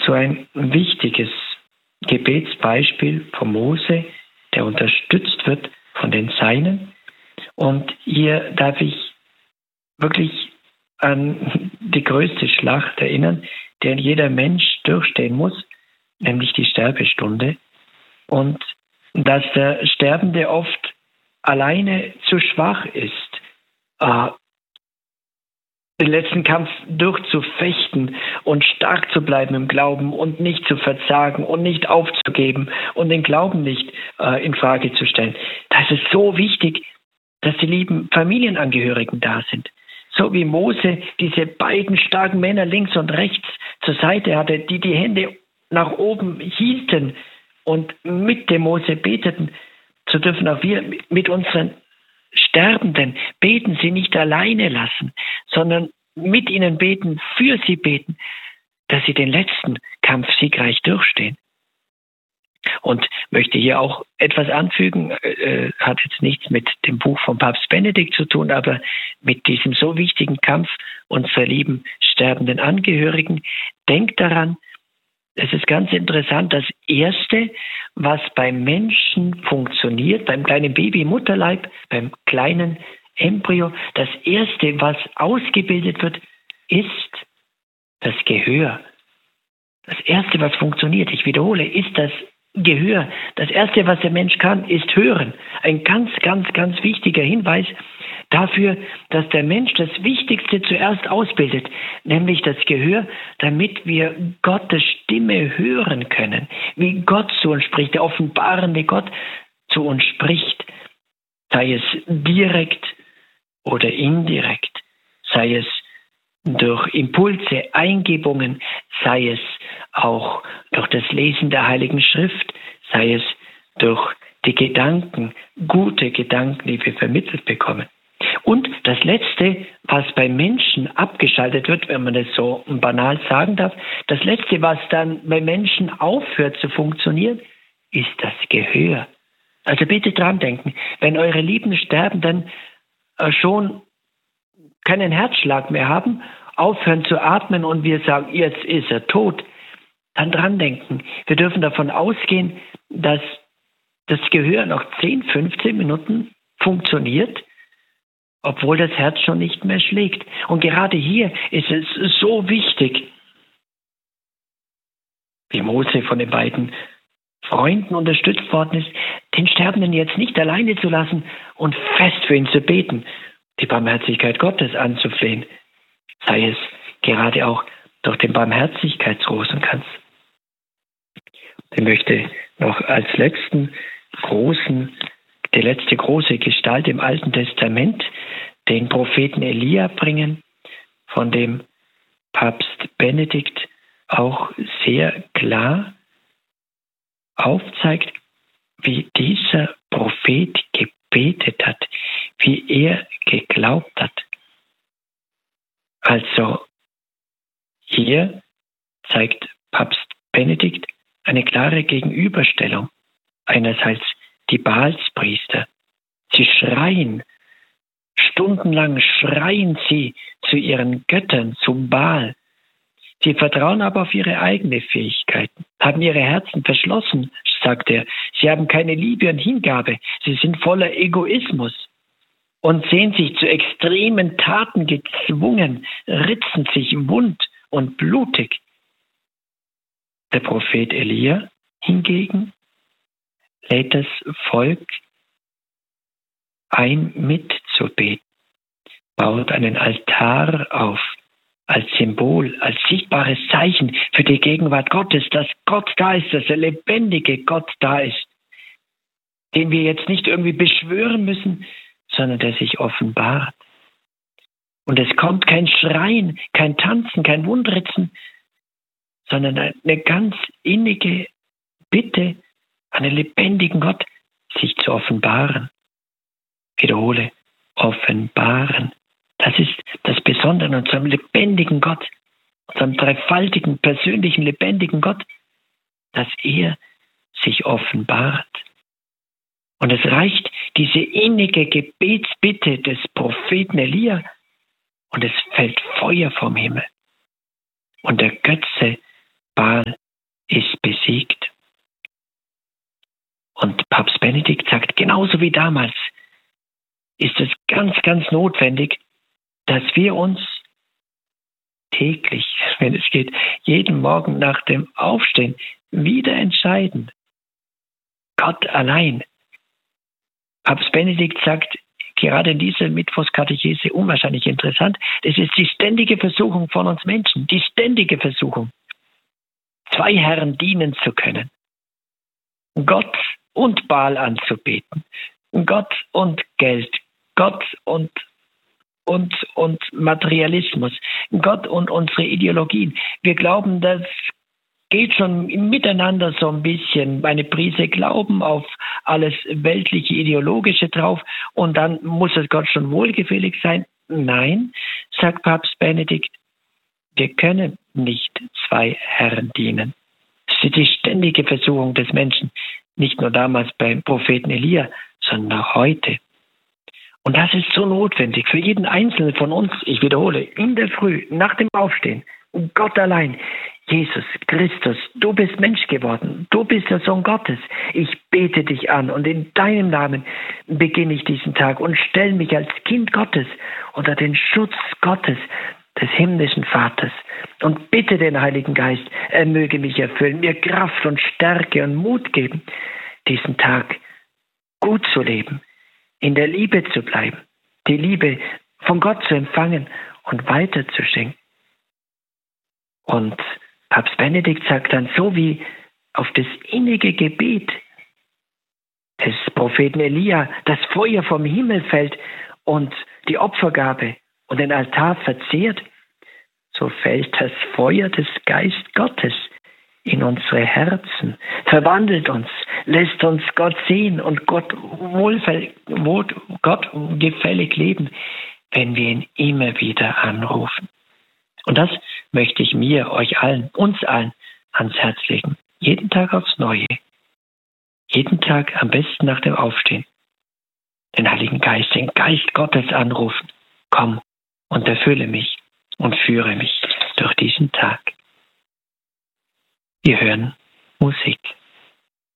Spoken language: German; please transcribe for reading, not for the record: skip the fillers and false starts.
so ein wichtiges Gebetsbeispiel von Mose, der unterstützt wird von den Seinen. Und hier darf ich wirklich an die größte Schlacht erinnern, der jeder Mensch durchstehen muss, nämlich die Sterbestunde. Und dass der Sterbende oft alleine zu schwach ist, den letzten Kampf durchzufechten und stark zu bleiben im Glauben und nicht zu verzagen und nicht aufzugeben und den Glauben nicht in Frage zu stellen. Das ist so wichtig, dass die lieben Familienangehörigen da sind. So wie Mose diese beiden starken Männer links und rechts zur Seite hatte, die die Hände nach oben hielten und mit dem Mose beteten, so dürfen auch wir mit unseren Sterbenden beten, sie nicht alleine lassen, sondern mit ihnen beten, für sie beten, dass sie den letzten Kampf siegreich durchstehen. Und möchte hier auch etwas anfügen, hat jetzt nichts mit dem Buch von Papst Benedikt zu tun, aber mit diesem so wichtigen Kampf unserer lieben sterbenden Angehörigen. Denkt daran, es ist ganz interessant, das Erste, was beim Menschen funktioniert, beim kleinen Baby im Mutterleib, beim kleinen Embryo, das Erste, was ausgebildet wird, ist das Gehör. Das Erste, was funktioniert, ich wiederhole, ist das Gehör. Das Erste, was der Mensch kann, ist hören. Ein ganz, ganz, ganz wichtiger Hinweis dafür, dass der Mensch das Wichtigste zuerst ausbildet, nämlich das Gehör, damit wir Gottes Stimme hören können, wie Gott zu uns spricht, der offenbarende Gott zu uns spricht, sei es direkt oder indirekt, sei es durch Impulse, Eingebungen, sei es auch durch das Lesen der Heiligen Schrift, sei es durch die Gedanken, gute Gedanken, die wir vermittelt bekommen. Und das Letzte, was bei Menschen abgeschaltet wird, wenn man das so banal sagen darf, das Letzte, was dann bei Menschen aufhört zu funktionieren, ist das Gehör. Also bitte dran denken, wenn eure lieben Sterbenden schon keinen Herzschlag mehr haben, aufhören zu atmen und wir sagen, jetzt ist er tot, dann dran denken. Wir dürfen davon ausgehen, dass das Gehör noch 10, 15 Minuten funktioniert, obwohl das Herz schon nicht mehr schlägt. Und gerade hier ist es so wichtig, wie Mose von den beiden Freunden unterstützt worden ist, den Sterbenden jetzt nicht alleine zu lassen und fest für ihn zu beten, die Barmherzigkeit Gottes anzuflehen, sei es gerade auch durch den Barmherzigkeitsrosenkranz. Ich möchte noch als die letzte große Gestalt im Alten Testament, den Propheten Elia bringen, von dem Papst Benedikt auch sehr klar aufzeigt, wie dieser Prophet gebetet hat, wie er geglaubt hat. Also hier zeigt Papst Benedikt eine klare Gegenüberstellung. Einerseits die Baalspriester. Sie schreien, stundenlang schreien sie zu ihren Göttern, zum Baal. Sie vertrauen aber auf ihre eigenen Fähigkeiten, haben ihre Herzen verschlossen, sagt er. Sie haben keine Liebe und Hingabe. Sie sind voller Egoismus und sehen sich zu extremen Taten gezwungen, ritzen sich wund und blutig. Der Prophet Elia hingegen lädt das Volk ein, mitzubeten, baut einen Altar auf, als Symbol, als sichtbares Zeichen für die Gegenwart Gottes, dass Gott da ist, dass der lebendige Gott da ist, den wir jetzt nicht irgendwie beschwören müssen, sondern der sich offenbart. Und es kommt kein Schreien, kein Tanzen, kein Wundritzen, sondern eine ganz innige Bitte an den lebendigen Gott, sich zu offenbaren. Wiederhole, offenbaren. Das ist das Besondere an unserem lebendigen Gott, unserem dreifaltigen, persönlichen, lebendigen Gott, dass er sich offenbart. Und es reicht diese innige Gebetsbitte des Propheten Elia und es fällt Feuer vom Himmel. Und der Götze Baal ist besiegt. Und Papst Benedikt sagt, genauso wie damals ist es ganz, ganz notwendig, dass wir uns täglich, wenn es geht, jeden Morgen nach dem Aufstehen wieder entscheiden. Gott allein. Papst Benedikt sagt, gerade in dieser Mittwochskatechese unwahrscheinlich interessant, das ist die ständige Versuchung von uns Menschen, die ständige Versuchung, zwei Herren dienen zu können. Gott und Baal anzubeten, Gott und Geld, Gott und Materialismus, Gott und unsere Ideologien. Wir glauben, das geht schon miteinander so ein bisschen, eine Prise Glauben auf alles weltliche, ideologische drauf und dann muss es Gott schon wohlgefällig sein. Nein, sagt Papst Benedikt, wir können nicht zwei Herren dienen. Das ist die ständige Versuchung des Menschen, nicht nur damals beim Propheten Elia, sondern auch heute. Und das ist so notwendig für jeden Einzelnen von uns, ich wiederhole, in der Früh, nach dem Aufstehen, Gott allein, Jesus Christus, du bist Mensch geworden, du bist der Sohn Gottes. Ich bete dich an und in deinem Namen beginne ich diesen Tag und stelle mich als Kind Gottes unter den Schutz Gottes, des himmlischen Vaters und bitte den Heiligen Geist, er möge mich erfüllen, mir Kraft und Stärke und Mut geben, diesen Tag gut zu leben, in der Liebe zu bleiben, die Liebe von Gott zu empfangen und weiterzuschenken. Und Papst Benedikt sagt dann, so wie auf das innige Gebet des Propheten Elia das Feuer vom Himmel fällt und die Opfergabe und den Altar verzehrt, so fällt das Feuer des Geist Gottes in unsere Herzen, verwandelt uns, lässt uns Gott sehen und Gott gefällig leben, wenn wir ihn immer wieder anrufen. Und das möchte ich mir, euch allen, uns allen ans Herz legen. Jeden Tag aufs Neue. Jeden Tag am besten nach dem Aufstehen. Den Heiligen Geist, den Geist Gottes anrufen. Komm und erfülle mich und führe mich durch diesen Tag. Wir hören Musik.